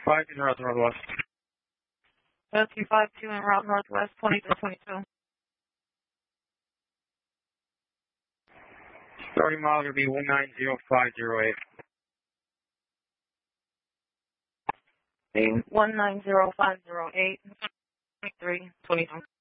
52 route northwest. 252 en route northwest, 2222. 30 miles will be 190508. 190508, 2322.